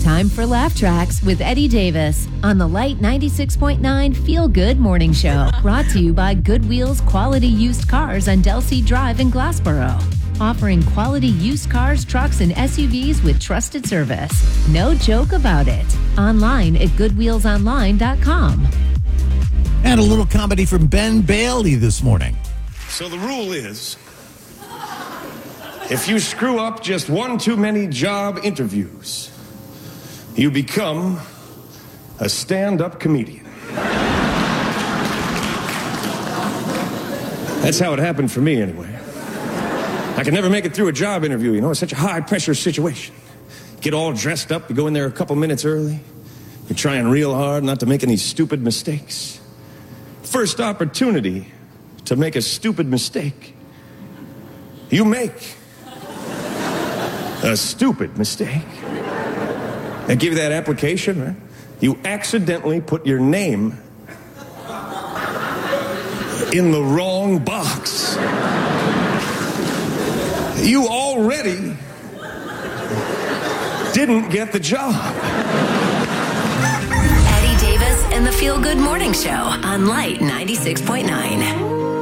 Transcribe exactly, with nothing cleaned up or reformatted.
Time for Laugh Tracks with Eddie Davis on the Light ninety-six point nine Feel Good Morning Show. Brought to you by Goodwheel's Quality Used Cars on Delsea Drive in Glassboro. Offering quality used cars, trucks, and S U Vs with trusted service. No joke about it. Online at goodwheels online dot com. And a little comedy from Ben Bailey this morning. So the rule is, if you screw up just one too many job interviews, you become a stand-up comedian. That's how it happened for me, anyway. I could never make it through a job interview, you know. It's such a high-pressure situation. Get all dressed up, you go in there a couple minutes early. You're trying real hard not to make any stupid mistakes. First opportunity to make a stupid mistake, you make a stupid mistake. They give you that application, right? You accidentally put your name in the wrong box. You already didn't get the job. Eddie Davis and the Feel Good Morning Show on Light ninety-six point nine.